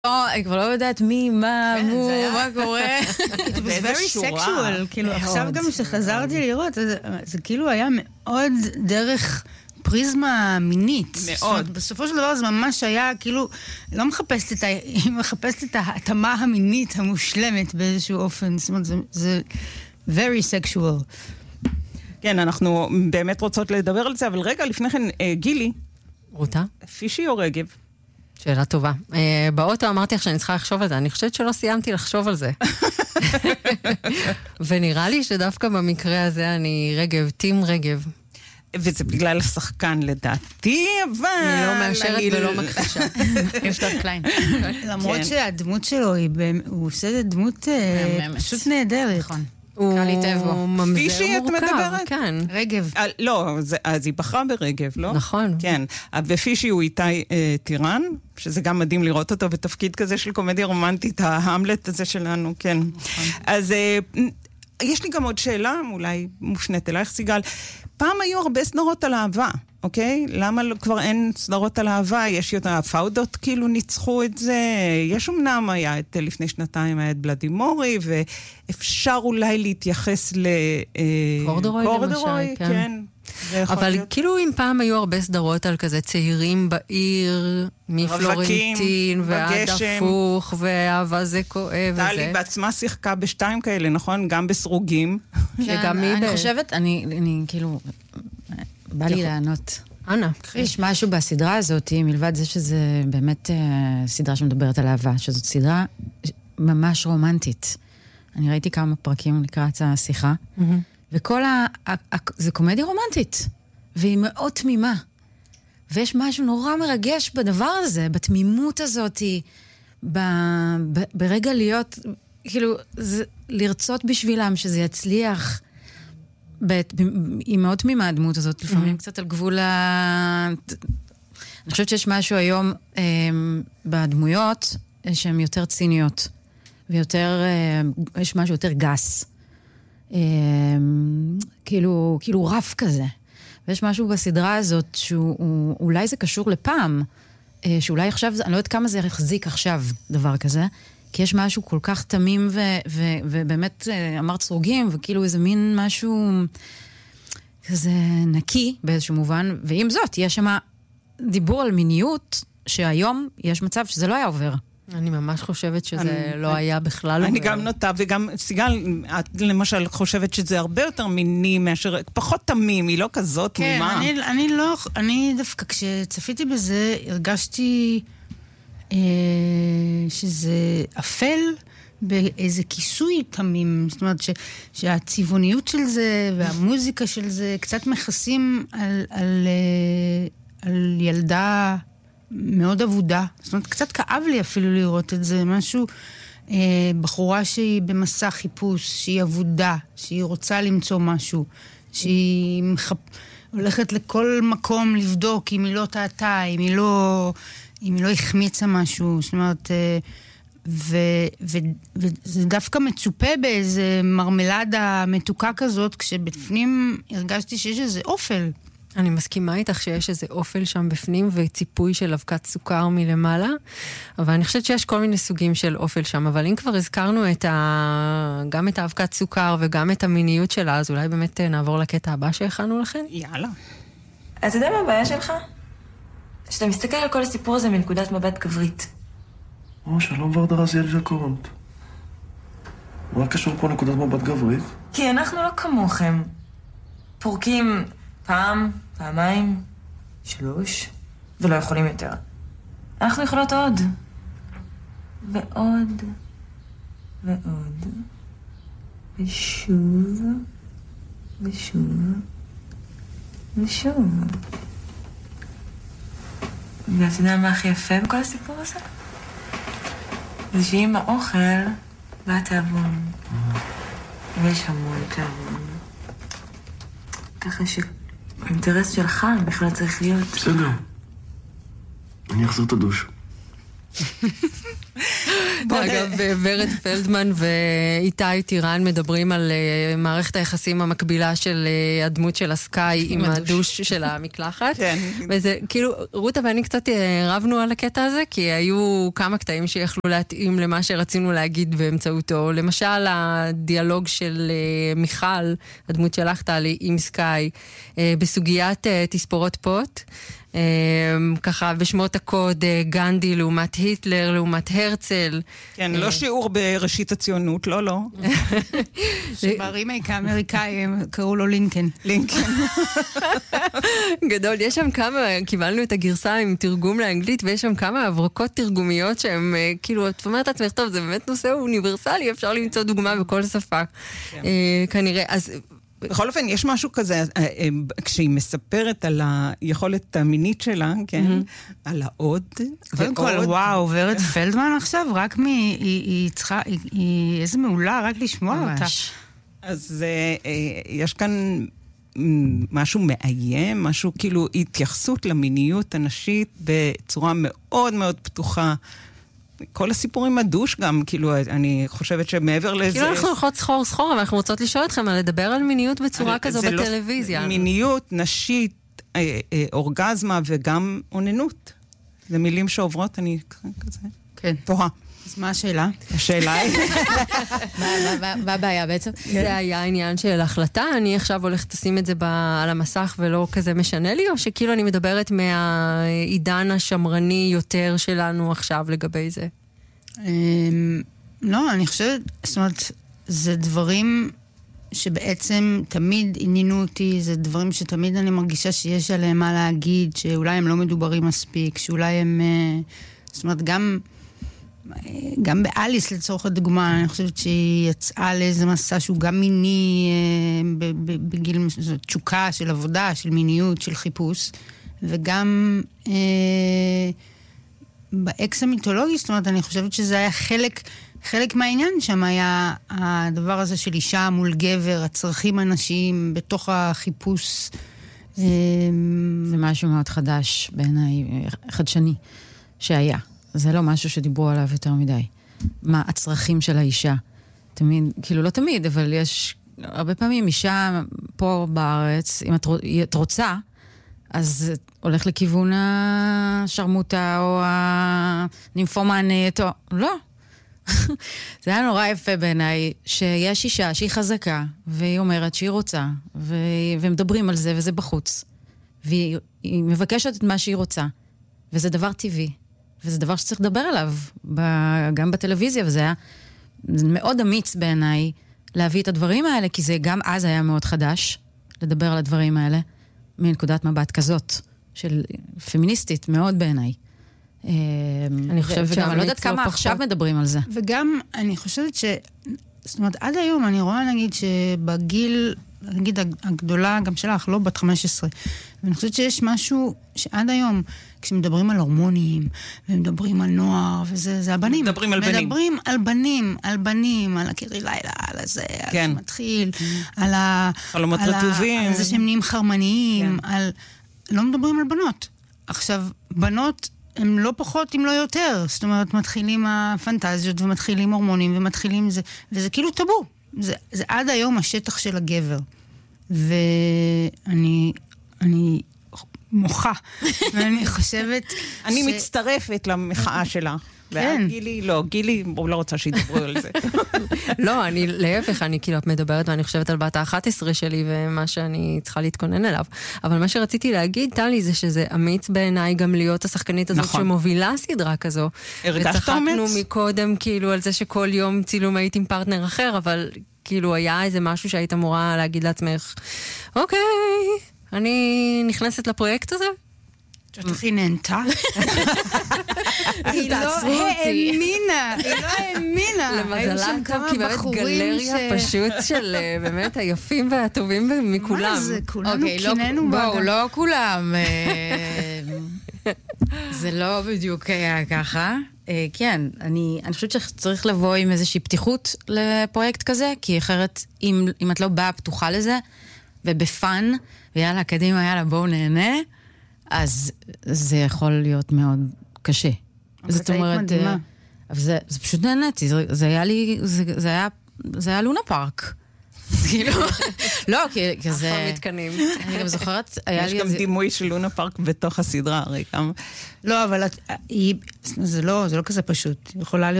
אני כבר לא יודעת מי, מה, מו, מה קורה. It was very sexual, כאילו עכשיו גם שחזרתי לראות, זה כאילו היה מאוד דרך פריזמה מינית. מאוד. בסופו של דבר זה ממש היה כאילו, לא מחפשת את ההתאמה המינית המושלמת באיזשהו אופן, זאת אומרת, זה very sexual. כן, אנחנו באמת רוצות לדבר על זה, אבל רגע לפני כן, גילי. רותה? פישי או רגב? שאלה טובה. באוטו אמרתי לך שאני צריכה לחשוב על זה, אני חושבת שלא סיימתי לחשוב על זה. ונראה לי שדווקא במקרה הזה אני רגב, טים רגב. וזה בגלל השחקן לדעתי, אבל... אני לא מאשרת ולא מכחישה. יפתח קליין. למרות שהדמות שלו, הוא עושה את דמות פשוט נהדרת. נכון. הוא ממזר פישי את מדברת? כן. רגב. לא, אז היא בחרה ברגב, לא? נכון. כן. ופישי הוא איתי טירן, שזה גם מדהים לראות אותו בתפקיד כזה של קומדיה רומנטית, ההמלט הזה שלנו, כן. אז יש לי גם עוד שאלה, אולי מופנית אלייך סיגל. פעם היו הרבה סדרות על אהבה, אוקיי? למה כבר אין סדרות על אהבה? יש יותר, הפאודות כאילו ניצחו את זה. יש אמנם היה את, לפני שנתיים היה את בלדימורי, ואפשר אולי להתייחס קורדורוי, כן. אבל כאילו אם פעם היו הרבה סדרות על כזה צעירים בעיר, מפלורנטין, ועד הפוך, ואהבה זה כואב. טלי בעצמה שיחקה בשתיים כאלה, נכון? גם בסרוגים. אני חושבת, אני כאילו, בא לי לענות. אנא. יש משהו בסדרה הזאת, מלבד זה שזה באמת סדרה שמדברת על אהבה, שזאת סדרה ממש רומנטית. אני ראיתי כמה פרקים לקראת השיחה, וכל זה קומדיה רומנטית, והיא מאוד תמימה. ויש משהו נורא מרגש בדבר הזה, בתמימות הזאת, ברגע להיות, כאילו, לרצות בשבילם שזה יצליח, היא מאוד תמימה הדמות הזאת, לפעמים קצת על גבול אני חושבת שיש משהו היום בדמויות שהן יותר ציניות, ויותר, יש משהו יותר גס. כאילו רף כזה. ויש משהו בסדרה הזאת שאולי זה קשור לפעם, שאולי עכשיו, אני לא יודעת כמה זה יחזיק עכשיו דבר כזה, כי יש משהו כל כך תמים ובאמת אמרת סרוגים, וכאילו איזה מין משהו כזה נקי באיזשהו מובן, ועם זאת יש שם דיבור על מיניות שהיום יש מצב שזה לא היה עובר. אני ממש חושבת שזה לא היה בכלל. אני גם נוטה, וגם סיגל, את למשל חושבת שזה הרבה יותר מיני מאשר, פחות תמים, היא לא כזאת תמימה. כן, אני דווקא כשצפיתי בזה, הרגשתי שזה אפל באיזה כיסוי תמים. זאת אומרת שהצבעוניות של זה והמוזיקה של זה קצת מכסים על ילדה מאוד עבודה. זאת אומרת, קצת כאב לי אפילו לראות את זה. משהו, בחורה שהיא במסע חיפוש, שהיא עבודה, שהיא רוצה למצוא משהו, שהיא הולכת לכל מקום לבדוק אם היא לא טעתה, אם היא לא החמיצה משהו. זאת אומרת, וזה דווקא מצופה באיזה מרמלדה מתוקה כזאת, כשבפנים הרגשתי שיש איזה אופל. אני מסכימה איתך שיש איזה אופל שם בפנים וציפוי של אבקת סוכר מלמעלה, אבל אני חושבת שיש כל מיני סוגים של אופל שם, אבל אם כבר הזכרנו גם את האבקת סוכר וגם את המיניות שלה, אז אולי באמת נעבור לקטע הבא שהכנו לכם? יאללה. אתה יודע מה הבעיה שלך? שאתה מסתכל על כל הסיפור הזה מנקודת מבט גברית. שלום ורדה רזיאל ז'קורנט. מה קשור פה נקודת מבט גברית? כי אנחנו לא כמוכם. פורקים פעם, פעמיים, 3, ולא יכולים יותר. אנחנו יכולות עוד. ועוד. ועוד. ושוב. ושוב. ושוב. ואתה יודע מה הכי יפה בכל הסיפור הזה? זה שעם האוכל בא תאבון. ויש המון תאבון. ככה שהאינטרס שלך בכלל צריך להיות... בסדר. אני אחזור את הדוש. אגב, ורד פלדמן ואיתי טירן מדברים על מערכת היחסים המקבילה של הדמות של הסקאי עם הדוש של המקלחת. וזה כאילו, רותה ואני קצת רבנו על הקטע הזה, כי היו כמה קטעים שיכלו להתאים למה שרצינו להגיד באמצעותו. למשל, הדיאלוג של מיכל, הדמות שלך טלי, עם סקאי, בסוגיית תספורות פוט. ככה בשמות הקוד גנדי לעומת היטלר, לעומת הרצל. כן, לא שיעור בראשית הציונות, לא. שברימייק האמריקאי קראו לו לינקן. גדול, יש שם כמה, קיבלנו את הגרסה עם תרגום לאנגלית, ויש שם כמה הברקות תרגומיות שהן כאילו, את אומרת עצמך, טוב, זה באמת נושא אוניברסלי, אפשר למצוא דוגמה בכל שפה. כנראה, אז בכל אופן, יש משהו כזה, כשהיא מספרת על היכולת המינית שלה, כן? על העוד. קודם כל, וואו, ורד פלדמן עכשיו, רק היא צריכה, היא איזה מעולה, רק לשמוע אותה. אז יש כאן משהו מאיים, משהו כאילו התייחסות למיניות הנשית בצורה מאוד מאוד פתוחה. כל הסיפורים הדוש גם, כאילו, אני חושבת שמעבר לזה... כאילו אנחנו יכולות סחור, אבל אנחנו רוצות לשאול אתכם על לדבר על מיניות בצורה כזו בטלוויזיה. מיניות, נשית, אורגזמה וגם אוננות. זה מילים שעוברות, אני כזה... כן. תוהה. אז מה השאלה? השאלה היא... מה הבעיה בעצם? זה היה עניין של החלטה, אני עכשיו הולכת לשים את זה על המסך ולא כזה משנה לי, או שכאילו אני מדברת מהעידן השמרני יותר שלנו עכשיו לגבי זה? לא, אני חושבת, זאת אומרת, זה דברים שבעצם תמיד עניינו אותי, זה דברים שתמיד אני מרגישה שיש עליהם מה להגיד, שאולי הם לא מדוברים מספיק, שאולי הם... זאת אומרת, גם באליס לצורך הדוגמה, אני חושבת שהיא יצאה לאיזה מסע שהוא גם מיני בגיל, זו תשוקה של עבודה, של מיניות, של חיפוש, וגם באקס המיתולוגי, זאת אומרת, אני חושבת שזה היה חלק מהעניין שם היה הדבר הזה של אישה מול גבר, הצרכים הנשיים בתוך החיפוש. זה משהו מאוד חדש בעיניי, חדשני, שהיה. זה לא משהו שדיברו עליו יותר מדי. מה הצרכים של האישה? תמיד, כאילו לא תמיד, אבל יש הרבה פעמים אישה פה בארץ, אם את רוצה, אז הולך לכיוון השרמוטה או הנימפומנית, או... לא. זה היה נורא יפה בעיניי, שיש אישה שהיא חזקה, והיא אומרת שהיא רוצה, ומדברים על זה, וזה בחוץ. והיא מבקשת את מה שהיא רוצה, וזה דבר טבעי. וזה דבר שצריך לדבר עליו, גם בטלוויזיה, וזה היה מאוד אמיץ בעיניי להביא את הדברים האלה, כי זה גם אז היה מאוד חדש, לדבר על הדברים האלה, מנקודת מבט כזאת, של פמיניסטית, מאוד בעיניי. אני חושבת וגם אני לא יודעת כמה עכשיו מדברים על זה. וגם אני חושבת זאת אומרת, עד היום אני רואה נגיד שבגיל, נגיד הגדולה גם שלך, לא בת 15, ואני חושבת שיש משהו שעד היום, כשמדברים על הורמונים, ומדברים על נוער, וזה הבנים. מדברים על בנים. מדברים על בנים, על הקרי לילה, על הזה, על זה מתחיל, על חלומות רטובים. על זה שהם נהיים חרמניים, לא מדברים על בנות. עכשיו, בנות הם לא פחות אם לא יותר. זאת אומרת, מתחילים הפנטזיות, ומתחילים הורמונים, ומתחילים זה, וזה כאילו טבו. זה עד היום השטח של הגבר. ואני מוחה. ואני חושבת... אני מצטרפת למחאה שלה. כן. גילי, לא רוצה שידברו על זה. לא, אני להפך, אני כאילו את מדברת ואני חושבת על בת ה-11 שלי ומה שאני צריכה להתכונן אליו. אבל מה שרציתי להגיד, טלי, זה שזה אמיץ בעיניי גם להיות השחקנית הזאת שמובילה סדרה כזו. הרגשת אומץ? וצחקנו מקודם כאילו על זה שכל יום צילום היית עם פרטנר אחר, אבל כאילו היה איזה משהו שהיית אמורה להגיד לעצמך, אוקיי, אני נכנסת לפרויקט הזה? היא נהנתה. היא לא האמינה. למזלה טוב, כי באמת גלריה פשוט של באמת היפים והטובים מכולם. מה זה? כולנו קיננו בה. בואו, לא כולם. זה לא בדיוק היה ככה. כן, אני חושבת שצריך לבוא עם איזושהי פתיחות לפרויקט כזה, כי אחרת, אם את לא באה פתוחה לזה, ובפן, ויאללה, קדימה, יאללה, בואו נהנה, אז זה יכול להיות מאוד קשה. זאת אומרת, אבל זה פשוט נהניתי, זה היה לי, זה היה לונה פארק. כאילו, לא, כי זה... אחר מתקנים. אני גם זוכרת, היה לי... יש גם דימוי של לונה פארק בתוך הסדרה, הרי גם... לא, אבל זה לא כזה פשוט. יכולה